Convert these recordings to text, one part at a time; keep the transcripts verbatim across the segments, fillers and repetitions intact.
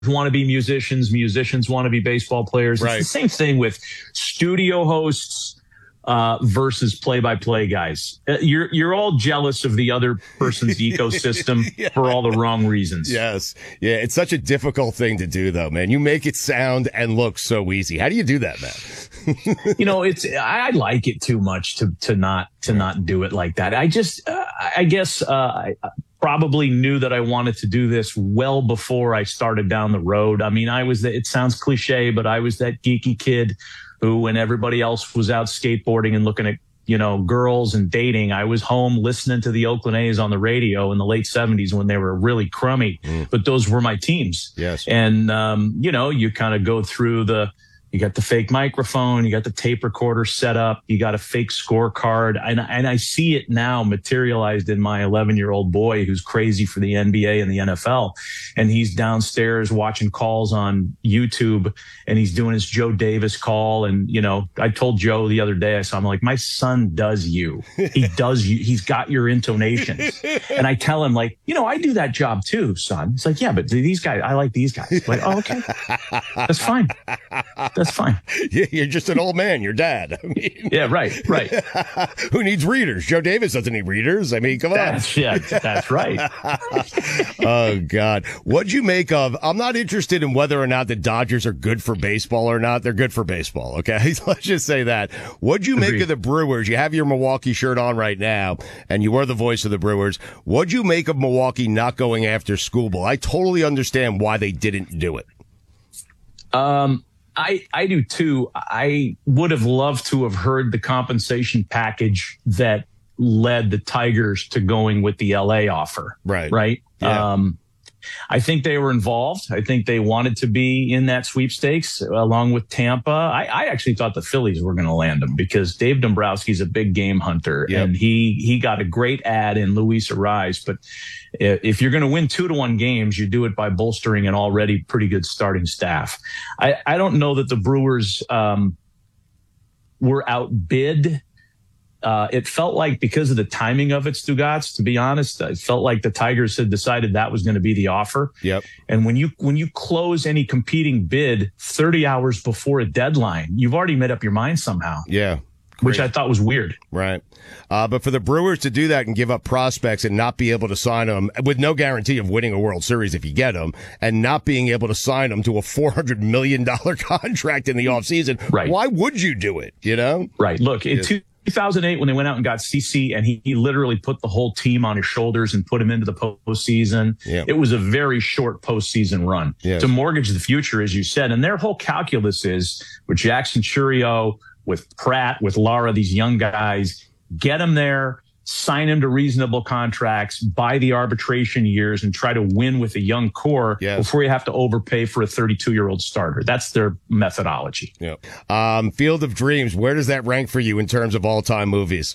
want to be musicians. Musicians want to be baseball players. Right. It's the same thing with studio hosts uh, versus play-by-play guys. Uh, you're you're all jealous of the other person's ecosystem yeah. for all the wrong reasons. Yes. Yeah. It's such a difficult thing to do, though, man. You make it sound and look so easy. How do you do that, man? you know, it's I, I like it too much to to not to not do it like that. I just uh, I guess uh, I probably knew that I wanted to do this well before I started down the road. I mean, I was the, it sounds cliche, but I was that geeky kid who, when everybody else was out skateboarding and looking at, you know, girls and dating, I was home listening to the Oakland A's on the radio in the late seventies when they were really crummy. Mm. But those were my teams. Yes. And, um, you know, you kind of go through the, you got the fake microphone, you got the tape recorder set up, you got a fake scorecard. And, and I see it now materialized in my eleven year old boy who's crazy for the N B A and the N F L. And he's downstairs watching calls on YouTube and he's doing his Joe Davis call. And, you know, I told Joe the other day, I saw him like, my son does you. He does you. He's got your intonations. And I tell him like, you know, I do that job too, son. It's like, yeah, but these guys, I like these guys. Like, oh, okay. That's fine. That's fine. You're just an old man, your dad. I mean, yeah, right, right. Who needs readers? Joe Davis doesn't need readers. I mean, come that's, on. Yeah, that's right. Oh, God. What'd you make of, I'm not interested in whether or not the Dodgers are good for baseball or not. They're good for baseball, okay? Let's just say that. What'd you Agreed. make of the Brewers? You have your Milwaukee shirt on right now, and you were the voice of the Brewers. What'd you make of Milwaukee not going after Skubal? I totally understand why they didn't do it. Um... I, I do too. I would have loved to have heard the compensation package that led the Tigers to going with the L A offer. Right. Right. Yeah. Um, I think they were involved. I think they wanted to be in that sweepstakes along with Tampa. I, I actually thought the Phillies were going to land them because Dave Dombrowski's a big game hunter yep. and he, he got a great ad in Luis Ariz. But if you're going to win two to one games, you do it by bolstering an already pretty good starting staff. I, I don't know that the Brewers, um, were outbid. Uh, it felt like because of the timing of it, Stugotz, to be honest, it felt like the Tigers had decided that was going to be the offer. Yep. And when you when you close any competing bid thirty hours before a deadline, you've already made up your mind somehow. Yeah. Which I thought was weird. Right. Uh, but for the Brewers to do that and give up prospects and not be able to sign them with no guarantee of winning a World Series if you get them and not being able to sign them to a four hundred million dollars contract in the offseason, right. Why would you do it? You know? Right. Look, in yes. two thousand eight, when they went out and got C C and he, he literally put the whole team on his shoulders and put him into the postseason. Yep. It was a very short postseason run yes. to mortgage the future, as you said. And their whole calculus is with Jackson Churio, with Pratt, with Lara, these young guys, get them there, sign them to reasonable contracts, buy the arbitration years, and try to win with a young core yes. before you have to overpay for a thirty-two-year-old starter. That's their methodology. Yeah. Um, Field of Dreams, where does that rank for you in terms of all-time movies?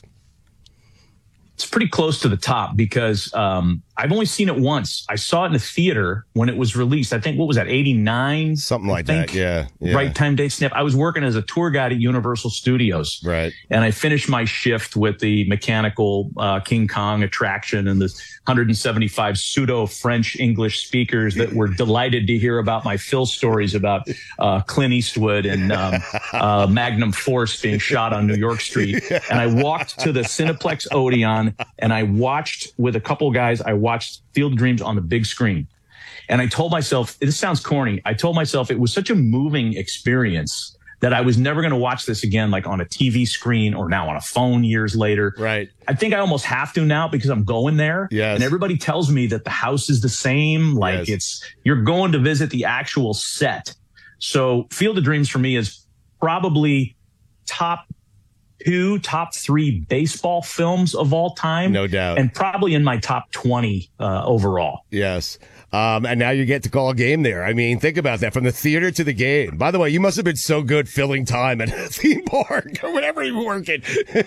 It's pretty close to the top because um, I've only seen it once. I saw it in the theater when it was released. I think, what was that, eighty-nine? Something like that, yeah, yeah. Right time, date, snap. I was working as a tour guide at Universal Studios. Right. And I finished my shift with the mechanical uh, King Kong attraction and the one hundred seventy-five pseudo-French English speakers that were delighted to hear about my Phil stories about uh, Clint Eastwood and um, uh, Magnum Force being shot on New York Street. And I walked to the Cineplex Odeon and I watched with a couple guys, I watched Field of Dreams on the big screen. And I told myself, this sounds corny. I told myself it was such a moving experience that I was never going to watch this again, like on a T V screen or now on a phone years later. Right. I think I almost have to now because I'm going there. Yes. And everybody tells me that the house is the same. Like yes. it's, you're going to visit the actual set. So Field of Dreams for me is probably top two, top three baseball films of all time. No doubt. And probably in my top twenty uh, overall. Yes. Um, and now you get to call a game there. I mean, think about that, from the theater to the game. By the way, you must have been so good filling time at a theme park or whatever you were working.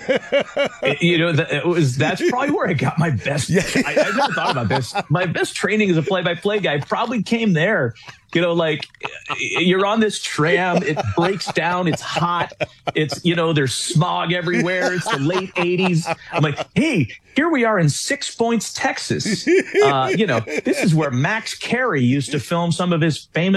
it, you know, that, it was, that's probably where I got my best. Yeah. I, I never thought about this. My best training as a play-by-play guy probably came there You know, like you're on this tram, it breaks down, it's hot, it's, you know, there's smog everywhere, it's the late eighties. I'm like, hey, here we are in Six Points, Texas. Uh, you know, this is where Max Carey used to film some of his famous